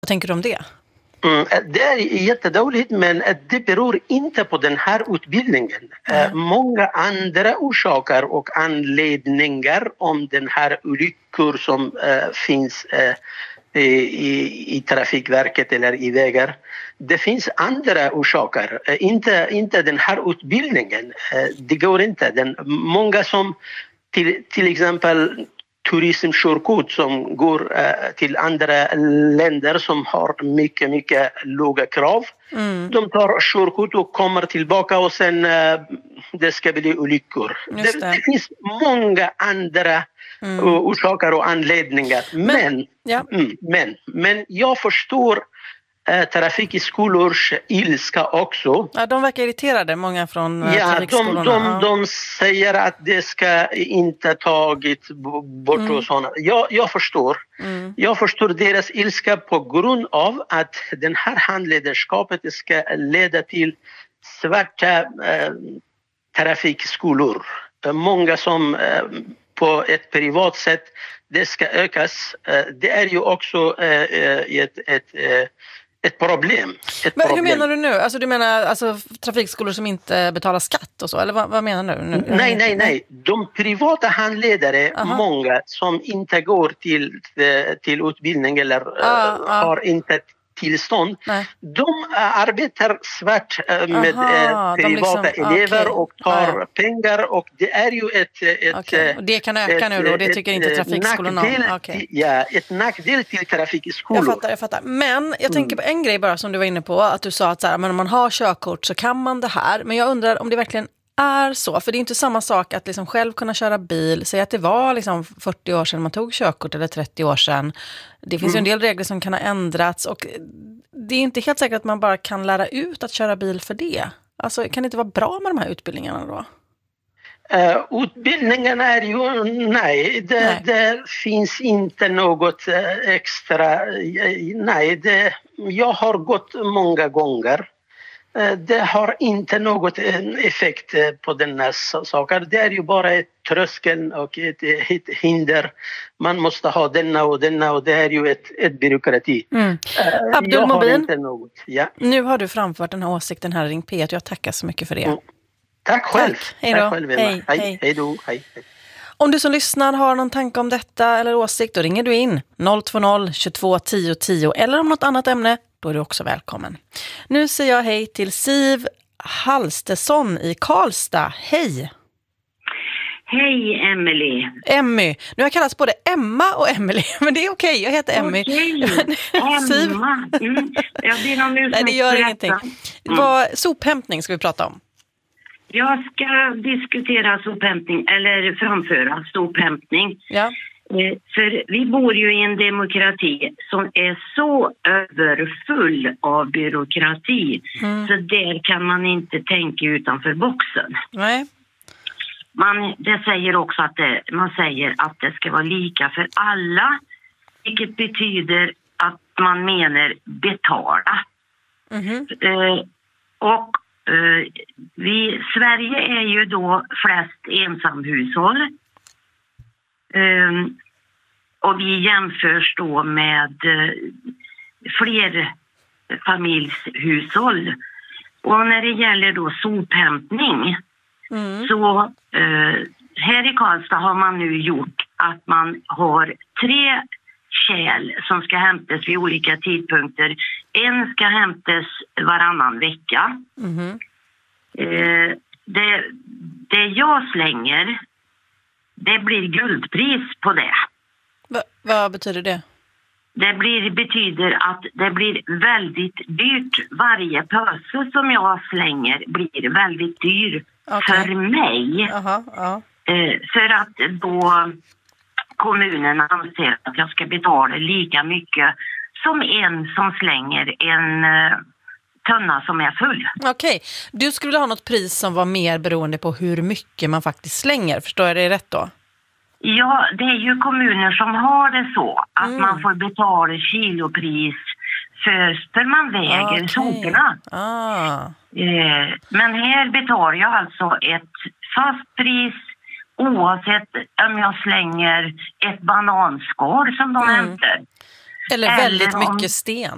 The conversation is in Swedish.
Vad tänker du om det? Det är jättedåligt, men det beror inte på den här utbildningen. Många andra orsaker och anledningar om den här olyckor som finns i Trafikverket eller i vägar. Det finns andra orsaker, inte den här utbildningen. Det går inte. Många som till exempel turismkörkort som går till andra länder som har mycket låga krav. De tar körkort och kommer tillbaka och sen det ska bli olyckor. Det finns många andra orsaker och anledningar. Men jag förstår trafikskolors ilska också. Ja, de verkar irriterade, många från trafikskolorna. De säger att det ska inte tagit bort och sådana. Jag förstår. Jag förstår deras ilska på grund av att den här handledarskapet ska leda till svarta trafikskolor. Många som på ett privat sätt det ska ökas. Det är ju också ett problem. Hur menar du nu? Alltså, du menar trafikskolor som inte betalar skatt och så? Eller vad menar du nu? Nej. De privata handledare, många som inte går till utbildning eller har inte tillstånd. De arbetar svart med privata elever och tar pengar, och det är ju ett och det kan öka nu då, det tycker inte trafikskolorna om. Ett nackdel till trafikskolor. Jag fattar. Men jag tänker på en grej bara som du var inne på, att du sa att men om man har körkort så kan man det här. Men jag undrar om det verkligen är så, för det är inte samma sak att liksom själv kunna köra bil. Säg att det var liksom 40 år sedan man tog körkort eller 30 år sedan. Det finns ju en del regler som kan ha ändrats, och det är inte helt säkert att man bara kan lära ut att köra bil för det. Alltså, kan det inte vara bra med de här utbildningarna då? Utbildningen är ju, det finns inte något extra. Jag har gått många gånger. Det har inte något effekt på den här saken. Det är ju bara ett tröskel och ett hinder. Man måste ha denna, och det är ju ett byråkrati. Abdul Mobin, nu har du framfört den här åsikten här i Ring P1. Jag tackar så mycket för det. Tack själv. Hej då. Hej då. Hej. Om du som lyssnar har någon tanke om detta eller åsikt, då ringer du in 020 22 10 10, eller om något annat ämne, då är du också välkommen. Nu säger jag hej till Siv Halstesson i Karlstad. Hej! Hej, Emily. Emmy. Nu har jag kallats både Emma och Emily, men det är okej. Jag heter Emmy. Siv. Emma. Jag ber om ursäkt. Nej, det gör ingenting. Sophämtning ska vi prata om. Jag ska diskutera sophämtning, eller framföra sophämtning. Ja. För vi bor ju i en demokrati som är så överfull av byråkrati. Så där kan man inte tänka utanför boxen. Nej. Det säger också att man säger att det ska vara lika för alla. Vilket betyder att man menar betala. Sverige är ju då flest ensamhushåll. Och vi jämförs då med fler familjshushåll. Och när det gäller då sophämtning så här i Karlstad har man nu gjort att man har 3 kärl som ska hämtas vid olika tidpunkter. En ska hämtas varannan vecka. Det jag slänger, det blir guldpris på det. Vad betyder det? Det betyder att det blir väldigt dyrt. Varje pöse som jag slänger blir väldigt dyr för mig. För att då kommunen anser att jag ska betala lika mycket som en som slänger en tunna som är full. Okej. Du skulle ha något pris som var mer beroende på hur mycket man faktiskt slänger. Förstår jag det rätt då? Ja, det är ju kommuner som har det så. Att man får betala kilopris för man väger soporna. Men här betalar jag alltså ett fast pris oavsett om jag slänger ett bananskal som de hämtar. Eller väldigt mycket sten.